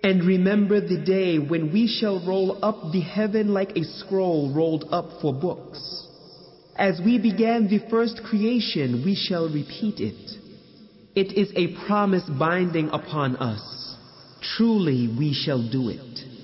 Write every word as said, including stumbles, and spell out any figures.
And remember the day when we shall roll up the heaven like a scroll rolled up for books. As we began the first creation, we shall repeat it. It is a promise binding upon us. Truly we shall do it.